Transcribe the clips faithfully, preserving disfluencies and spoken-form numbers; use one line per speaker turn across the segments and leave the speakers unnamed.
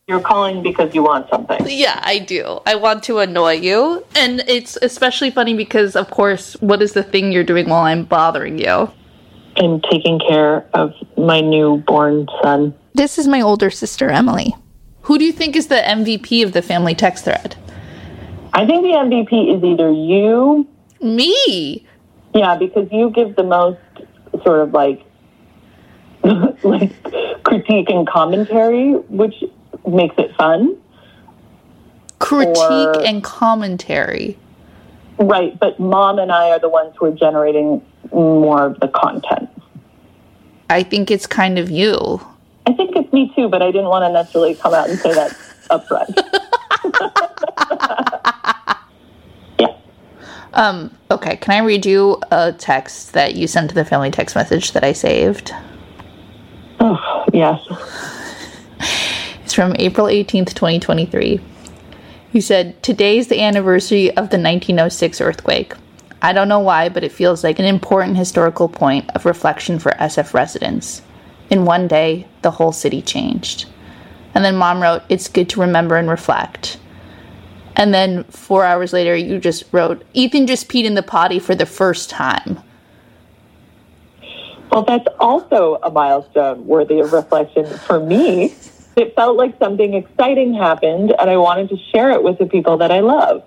You're calling because you want something.
Yeah, I do. I want to annoy you. And it's especially funny because, of course, what is the thing you're doing while I'm bothering you?
I'm taking care of my newborn son.
This is my older sister, Emily.
Who do you think is the M V P of the family text thread?
I think the M V P is either you...
Me?
Yeah, because you give the most sort of like, like critique and commentary, which makes it fun.
Critique
or,
and commentary.
Right, but Mom and I are the ones who are generating more of the content.
I think it's kind of you.
I think it's me too, but I didn't want to necessarily come out and say that upfront. Yeah.
Um, okay, can I read you a text that you sent to the family text message that I saved?
Oh, yes.
It's from April eighteenth, twenty twenty-three. You said, "Today's the anniversary of the nineteen oh six earthquake. I don't know why, but it feels like an important historical point of reflection for S F residents. In one day, the whole city changed." And then Mom wrote, "It's good to remember and reflect." And then four hours later, you just wrote, "Ethan just peed in the potty for the first time."
Well, that's also a milestone worthy of reflection for me. It felt like something exciting happened, and I wanted to share it with the people that I love.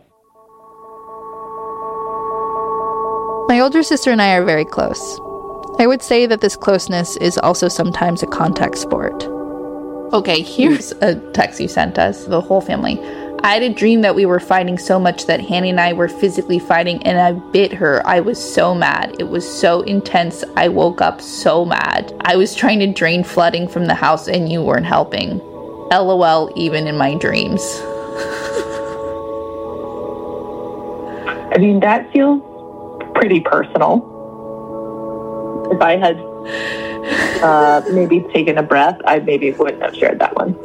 My older sister and I are very close. I would say that this closeness is also sometimes a contact sport.
Okay, here's a text you sent us, the whole family. "I had a dream that we were fighting so much that Hanny and I were physically fighting, and I bit her. I was so mad. It was so intense. I woke up so mad. I was trying to drain flooding from the house, and you weren't helping. LOL, even in my dreams."
I mean, that feels pretty personal. If I had uh, maybe taken a breath, I maybe wouldn't have shared that one.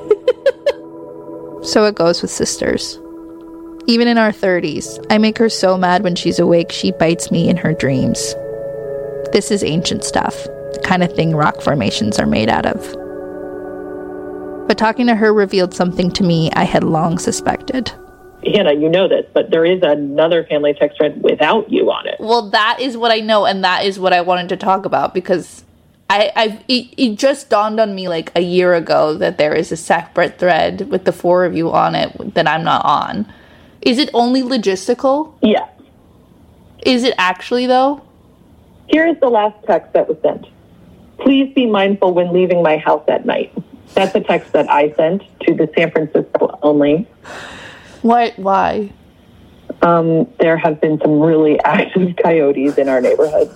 So it goes with sisters. Even in our thirties, I make her so mad when she's awake she bites me in her dreams. This is ancient stuff, the kind of thing rock formations are made out of. But talking to her revealed something to me I had long suspected.
Hannah, you know this, but there is another family text thread without you on it.
Well, that is what I know, and that is what I wanted to talk about, because I, I it, it just dawned on me like a year ago that there is a separate thread with the four of you on it that I'm not on. Is it only logistical?
Yes.
Is it actually, though?
Here is the last text that was sent. "Please be mindful when leaving my house at night." That's a text that I sent to the San Francisco only.
What? Why?
Um, there have been some really active coyotes in our neighborhood.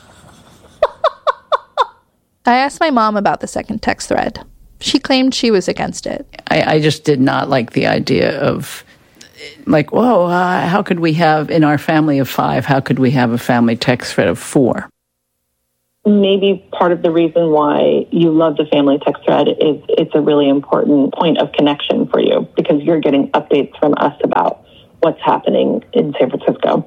I asked my mom about the second text thread. She claimed she was against it.
I, I just did not like the idea of, like, whoa, uh, how could we have, in our family of five, how could we have a family text thread of four?
Maybe part of the reason why you love the family text thread is it's a really important point of connection for you because you're getting updates from us about what's happening in San Francisco.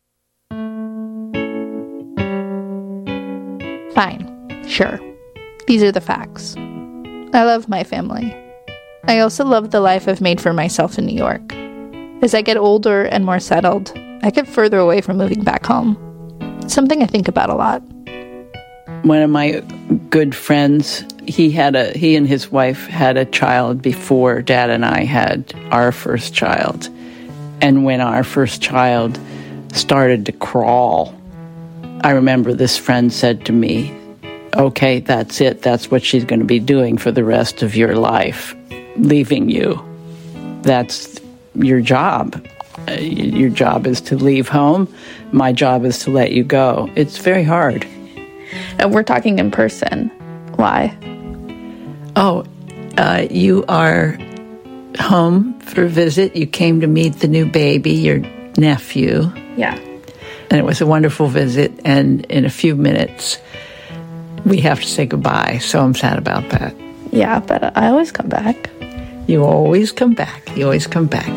Fine. Sure. These are the facts. I love my family. I also love the life I've made for myself in New York. As I get older and more settled, I get further away from moving back home. It's something I think about a lot.
One of my good friends, he had a he and his wife had a child before Dad and I had our first child. And when our first child started to crawl, I remember this friend said to me, "Okay, that's it. That's what she's going to be doing for the rest of your life, leaving you. That's your job. Uh, your job is to leave home. My job is to let you go." It's very hard.
And we're talking in person. Why?
Oh, uh, you are home for a visit. You came to meet the new baby, your nephew.
Yeah.
And it was a wonderful visit. And in a few minutes, we have to say goodbye. So I'm sad about that.
Yeah, but I always come back.
You always come back. You always come back.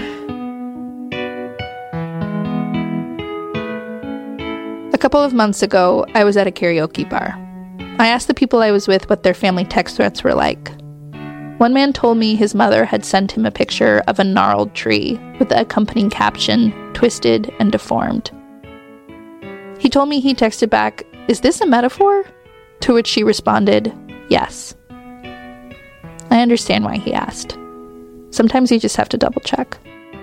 A couple of months ago, I was at a karaoke bar. I asked the people I was with what their family text threads were like. One man told me his mother had sent him a picture of a gnarled tree with the accompanying caption, "Twisted and deformed." He told me he texted back, "Is this a metaphor?" To which she responded, "Yes." I understand why he asked. Sometimes you just have to double check.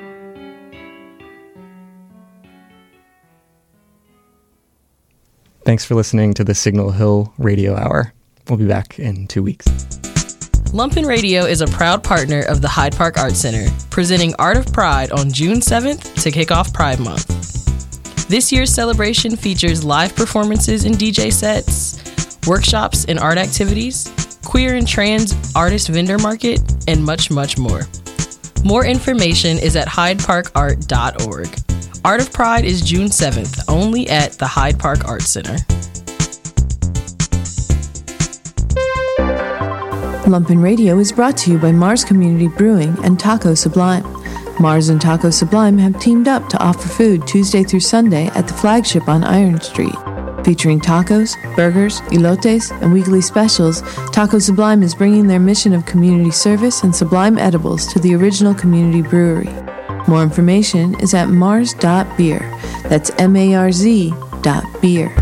Thanks for listening to the Signal Hill Radio Hour. We'll be back in two weeks.
Lumpen Radio is a proud partner of the Hyde Park Art Center, presenting Art of Pride on June seventh to kick off Pride Month. This year's celebration features live performances and D J sets, workshops and art activities, queer and trans artist vendor market, and much, much more. More information is at hyde park art dot org. Art of Pride is June seventh, only at the Hyde Park Art Center.
Lumpen Radio is brought to you by Mars Community Brewing and Taco Sublime. Mars and Taco Sublime have teamed up to offer food Tuesday through Sunday at the flagship on Iron Street. Featuring tacos, burgers, elotes, and weekly specials, Taco Sublime is bringing their mission of community service and sublime edibles to the original community brewery. More information is at mars dot beer. That's M A R Z dot beer.